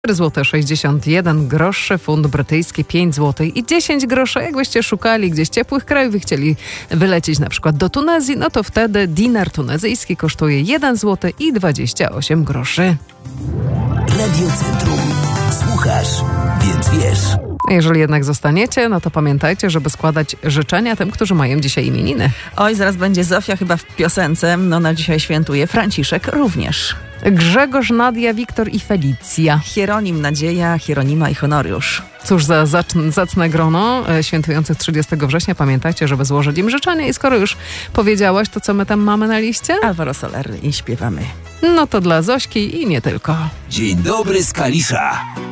4,61 zł, funt brytyjski 5 zł i 10 groszy. Jakbyście szukali gdzieś ciepłych krajów i chcieli wylecieć na przykład do Tunezji, no to wtedy dinar tunezyjski kosztuje 1 zł i 28 groszy. Radio Centrum. Słuchasz, więc wiesz. Jeżeli jednak zostaniecie, no to pamiętajcie, żeby składać życzenia tym, którzy mają dzisiaj imieniny. Oj, zaraz będzie Zofia chyba w piosence. No na dzisiaj świętuje. Franciszek również. Grzegorz, Nadia, Wiktor i Felicja. Hieronim Nadzieja, Hieronima i Honoriusz. Cóż za zacne grono świętujących 30 września. Pamiętajcie, żeby złożyć im życzenia. I skoro już powiedziałaś, to co my tam mamy na liście? Alvaro Soler i śpiewamy. No to dla Zośki i nie tylko. Dzień dobry z Kalisza.